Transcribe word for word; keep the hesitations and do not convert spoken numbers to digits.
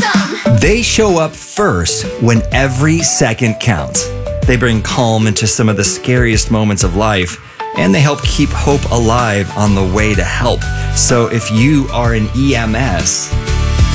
They show up first when every second counts. They bring calm into some of the scariest moments of life, and they help keep hope alive on the way to help. So if you are an E M S,